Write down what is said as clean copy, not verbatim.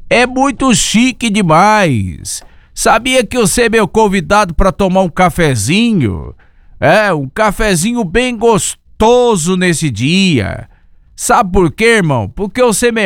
É muito chique demais. Sabia que você é meu convidado para tomar um cafezinho? É, um cafezinho bem gostoso nesse dia. Sabe por quê, irmão? Porque você